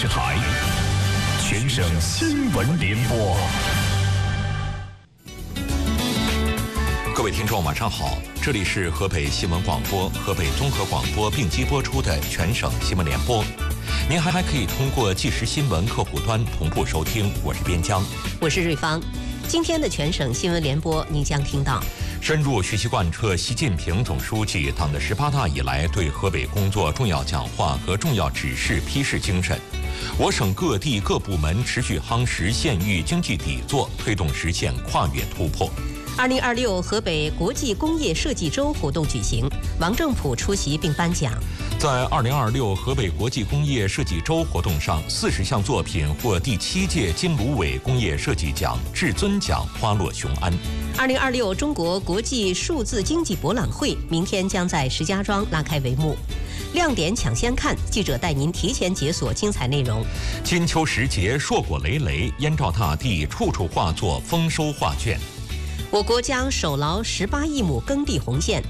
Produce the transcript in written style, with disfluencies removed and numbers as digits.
视台，全省新闻联播。 各位听众，晚上好，这里是河北新闻广播、河北综合广播并机播出的全省新闻联播。您还可以通过即时新闻客户端同步收听。我是边疆， 我是瑞芳。今天的全省新闻联播，您将听到： 深入学习贯彻习近平总书记党的18大以来对河北工作重要讲话和重要指示批示精神。我省各地各部门持续夯实县域经济底座，推动实现跨越突破。 2026河北国际工业设计周活动举行，王正普出席并颁奖。 在2026河北国际工业设计周活动上，40项作品获第7届金芦苇工业设计奖至尊奖花落雄安。 2026中国国际数字经济博览会明天将在石家庄拉开帷幕。亮点抢先看，记者带您提前解锁精彩内容。 金秋时节，硕果累累，燕赵大地处处化作丰收画卷。 我国将守牢18亿亩耕地红线，